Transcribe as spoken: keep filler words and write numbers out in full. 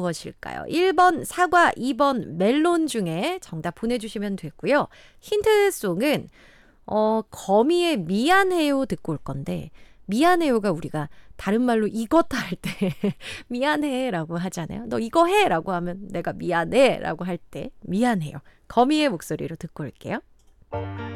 무엇일까요? 일 번 사과, 이 번 멜론 중에 정답 보내주시면 되고요. 힌트송은 어, 거미의 미안해요 듣고 올 건데 미안해요가 우리가 다른 말로 이것 할 때 미안해 라고 하잖아요. 너 이거 해 라고 하면 내가 미안해 라고 할 때 미안해요. 거미의 목소리로 듣고 올게요.